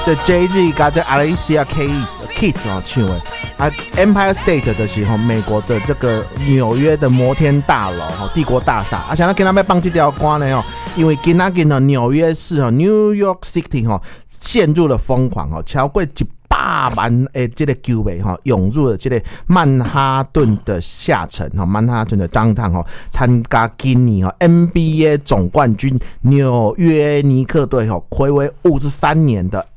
这 Jay-Z 跟这 Alicia Keys 哦唱的啊 ，Empire State 就是美国的这个纽约的摩天大楼帝国大厦，而且他跟他们放这条歌呢因为今仔日纽约市New York City 陷入了疯狂超过100万的这个球迷涌入了这个曼哈顿的下城曼哈顿的downtown参加今年NBA 总冠军纽约尼克队睽违53年的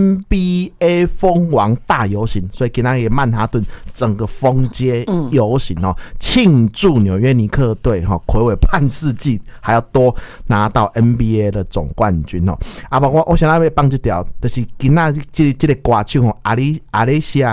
NBA 封王大游行，所以今天也曼哈顿整个封街游行庆祝纽约尼克队睽违半世纪还要多拿到 NBA 的总冠军包括我想要放这条就是今天这个歌手Alicia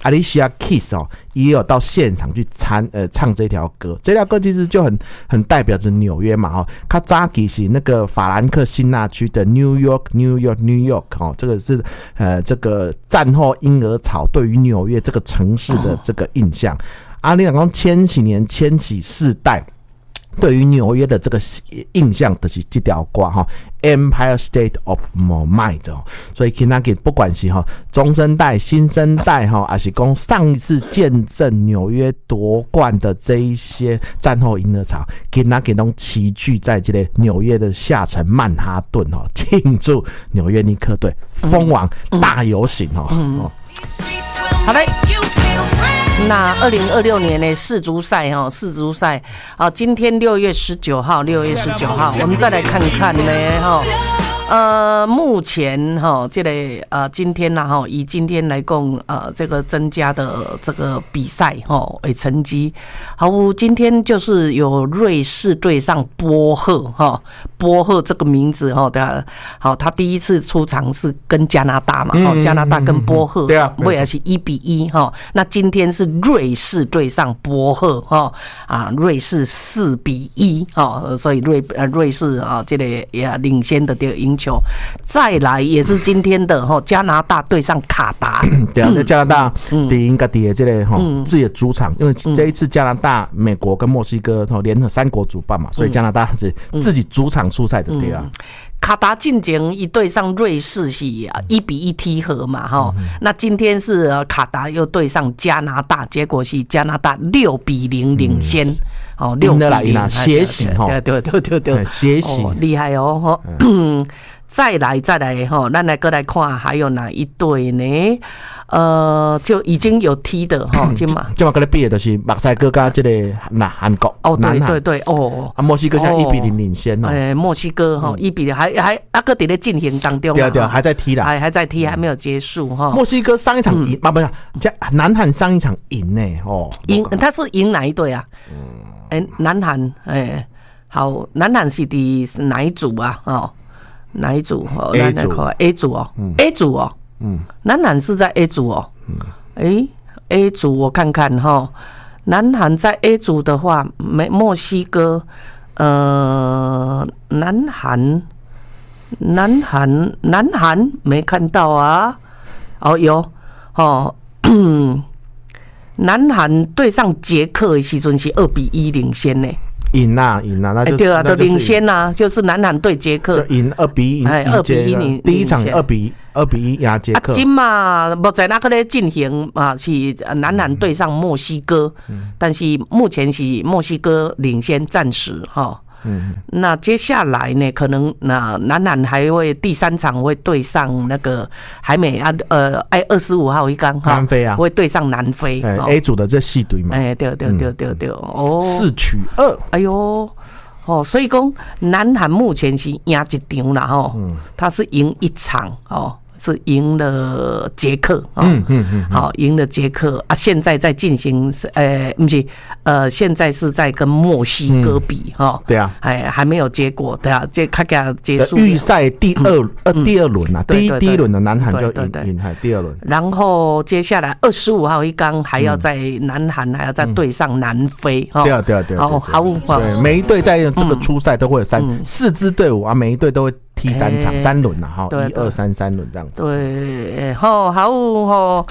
Keys 也有到现场去唱这条歌，这条歌其实就很代表着纽约嘛较早期是那个法兰克辛纳区的 New York 这个是这个战后婴儿潮对于纽约这个城市的这个印象你讲千禧年千禧世代对于纽约的这个印象就是这条歌Empire State of Mind 所以今天不管是中生代新生代还是说上一次见证纽约夺冠的这一些战后婴儿潮今天都齐聚在这个纽约的下城曼哈顿庆祝纽约尼克队封王大游行好嘞，那2026年的世足赛今天6月19号我们再来看看呢目前这个今天以今天来讲这个增加的这个比赛成绩今天就是有瑞士对上波赫这个名字他第一次出场是跟加拿大嘛加拿大跟波赫对啊， 也是1-1那今天是瑞士对上波赫瑞士4-1所以瑞士这个也领先的这个赢球，再来也是今天的加拿大对上卡达对啊，加拿大第一个这个自己的主场，因为这一次加拿大、美国跟墨西哥联合3国主办嘛，所以加拿大是自己主场出赛的对啊。 卡达进前一对上瑞士是1-1踢和嘛那今天是卡达又对上加拿大，结果是加拿大6-0领先6-0 血洗对血洗厉害再来咱来过来看还有哪一队呢就已经有踢的今嘛跟你比的就是墨西哥跟这个韩国对墨西哥现在1-0领先墨西哥1-0还搁在咧进行当中对还在踢啦还在踢还没有结束墨西哥上一场赢不是南韩上一场赢呢赢他是赢哪一队啊南韩好南韩是第哪一组啊哪一组A 组A 组南韩是在 A 组A 组我看看南韩在 A 组的话墨西哥南韩没看到啊有南韩对上捷克的时候是2-1领先呢赢那就对啊，都领先啦，就是南韩对捷克赢2-1第一场2-1赢捷克今嘛目前那个咧进行是南韩对上墨西哥但是目前是墨西哥领先暂时那接下来呢可能南韩还会第3场会对上那个还没25号一刚南非会对上南非 A 组的这4队嘛对 4-2 哎呦所以说南韩目前是赢一场啦他是赢1场是赢了捷克好赢了捷克现在在进行不是现在是在跟墨西哥比对啊还没有结果对啊这看看结束预赛第二轮第一轮的南韩就赢第2轮然后接下来25号一刚还要在南韩还要再对上南非对每一队在这个初赛都会有4支队伍每一队都会踢3场3轮1、2、3轮这样子。 对，好。